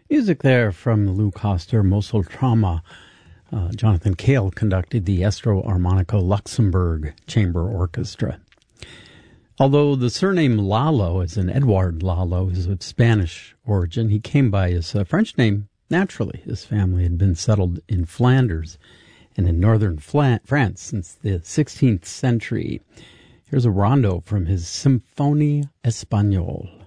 Music there from Lou Coster, Mosel Trauma. Jonathan Cale conducted the Estro Armonico Luxembourg Chamber Orchestra. Although the surname Lalo, as in Edouard Lalo, is of Spanish origin, he came by his French name naturally. His family had been settled in Flanders and in northern France since the 16th century. Here's a rondo from his Symphonie Espagnole.